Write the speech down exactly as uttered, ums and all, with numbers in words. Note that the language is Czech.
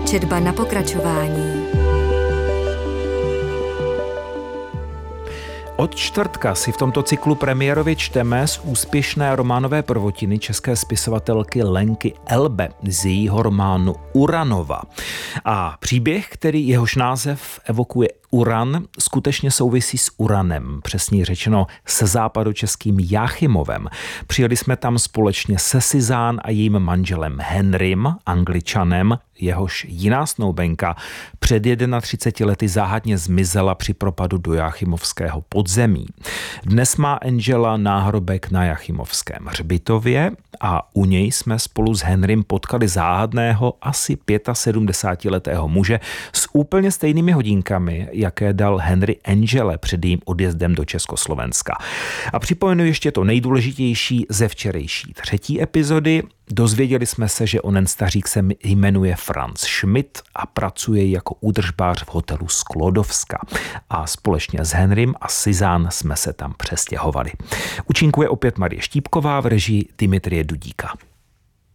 Četba na pokračování. Od čtvrtka si v tomto cyklu premiérově čteme z úspěšné románové prvotiny české spisovatelky Lenky Elbe z jejího románu Uranova. A příběh, který jehož název evokuje Uran, skutečně souvisí s Uranem, přesně řečeno se západočeským Jáchymovem. Přijeli jsme tam společně se Suzanne a jejím manželem Henrym, Angličanem, jehož jiná snoubenka před třiceti jednou lety záhadně zmizela při propadu do jáchymovského podzemí. Dnes má Angela náhrobek na jáchymovském hřbitově a u něj jsme spolu s Henrym potkali záhadného asi sedmdesátiletého muže s úplně stejnými hodinkami, jaké dal Henry Angele před jejím odjezdem do Československa. A připomenu ještě to nejdůležitější ze včerejší třetí epizody. Dozvěděli jsme se, že onen stařík se jmenuje Franz Schmidt a pracuje jako údržbář v hotelu Sklodovska. A společně s Henrym a Suzanne jsme se tam přestěhovali. Účinkuje opět Marie Štípková v režii Dimitrie Dudíka.